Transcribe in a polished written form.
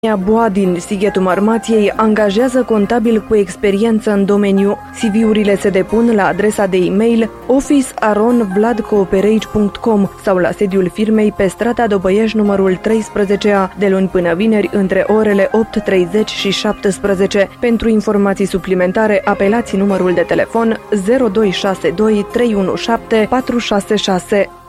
Boa din Sighetul Marmației angajează contabil cu experiență în domeniu. CV-urile se depun la adresa de e-mail office@vladcooperage.com sau la sediul firmei pe strada Dobăieș numărul 13A, de luni până vineri între orele 8:30 și 17. Pentru informații suplimentare, apelați numărul de telefon 0262 317 466.